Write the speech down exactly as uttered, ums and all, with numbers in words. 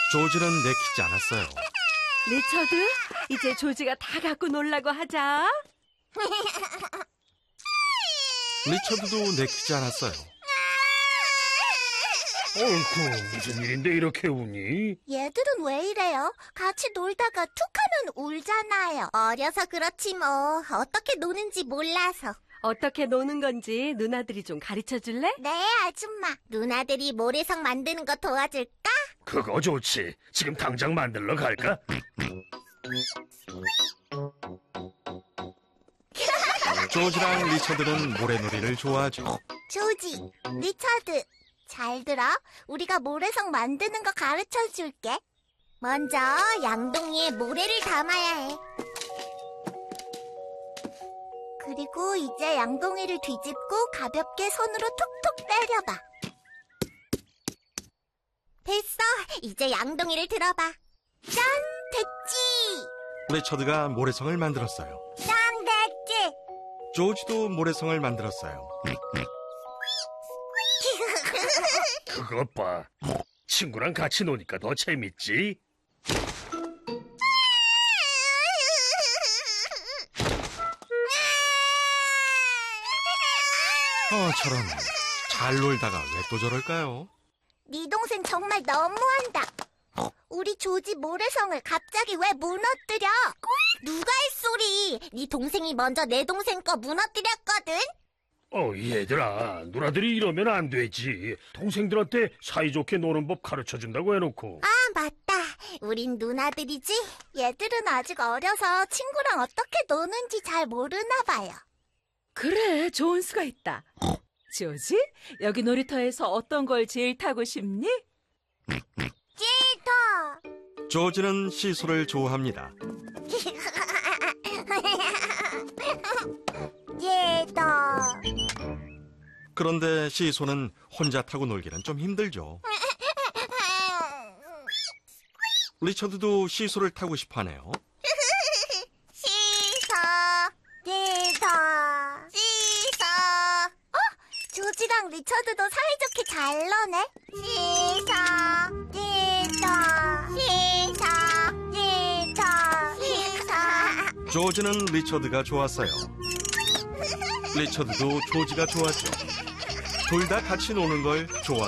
조지는 내키지 않았어요. 리처드, 이제 조지가 다 갖고 놀라고 하자. 리처드도 내키지 않았어요. 어이쿠, 무슨 일인데 이렇게 우니? 얘들은 왜 이래요? 같이 놀다가 툭 하면 울잖아요. 어려서 그렇지 뭐. 어떻게 노는지 몰라서. 어떻게 노는 건지 누나들이 좀 가르쳐 줄래? 네, 아줌마. 누나들이 모래성 만드는 거 도와줄까? 그거 좋지. 지금 당장 만들러 갈까? 조지랑 리처드는 모래놀이를 좋아하죠. 조지, 리처드, 잘 들어. 우리가 모래성 만드는 거 가르쳐 줄게. 먼저 양동이에 모래를 담아야 해. 그리고 이제 양동이를 뒤집고 가볍게 손으로 톡톡 때려봐. 됐어. 이제 양동이를 들어봐. 짠! 됐지! 리처드가 모래성을 만들었어요. 짠! 됐지! 조지도 모래성을 만들었어요. 그것 봐. 친구랑 같이 노니까 더 재밌지? 어, 저런. 잘 놀다가 왜 또 저럴까요? 네 동생 정말 너무한다. 우리 조지 모래성을 갑자기 왜 무너뜨려? 누가 할 소리? 네 동생이 먼저 내 동생 거 무너뜨렸거든? 어, 얘들아, 누나들이 이러면 안 되지. 동생들한테 사이좋게 노는 법 가르쳐준다고 해놓고. 아, 맞다. 우린 누나들이지? 얘들은 아직 어려서 친구랑 어떻게 노는지 잘 모르나 봐요. 그래, 좋은 수가 있다. 조지, 여기 놀이터에서 어떤 걸 제일 타고 싶니? 찌터! 조지는 시소를 좋아합니다. 얘다. 그런데 시소는 혼자 타고 놀기는 좀 힘들죠. 리처드도 시소를 타고 싶어 하네요. 시서, 시서, 시서. 어? 조지랑 리처드도 사이좋게 잘 노네. 시서, 시서, 시서, 시서, 시서. 조지는 리처드가 좋았어요. 리처드도 조지가 좋았죠. 둘 다 같이 노는 걸 좋아.